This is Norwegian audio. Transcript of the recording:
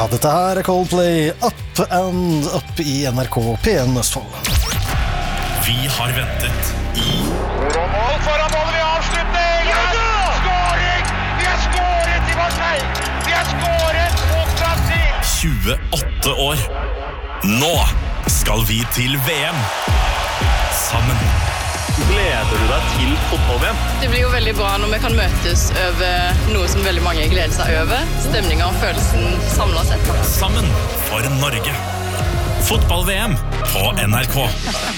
Ja, dette her er Coldplay, Up and Up i NRK P1 Østfold. Vi har ventet i Mål foran målet, vi avslutter! Skåring! Vi har skåret i Marseille! Vi har skåret mot Brasil! 28 år. Nå skal vi til VM. Sammen. Gleder du deg til fotball-VM? Det blir jo veldig bra når vi kan møtes over noe som veldig mange gleder seg over. Stemningen og følelsen samlet sett. Sammen for Norge. Fotball-VM på NRK.